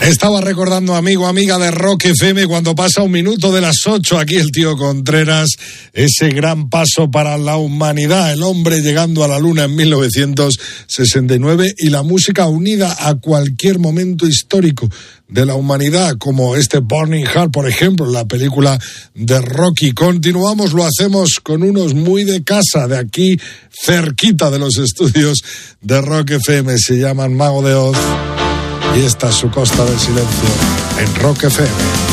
Estaba recordando, amigo, amiga de Rock FM, cuando pasa 1 minuto de las 8, aquí el tío Contreras, ese gran paso para la humanidad, el hombre llegando a la luna en 1969 y la música unida a cualquier momento histórico de la humanidad, como este Burning Heart, por ejemplo, la película de Rocky. Continuamos, lo hacemos con unos muy de casa, de aquí cerquita de los estudios de Rock FM, se llaman Mago de Oz. Y esta es su Costa del Silencio en Rock FM.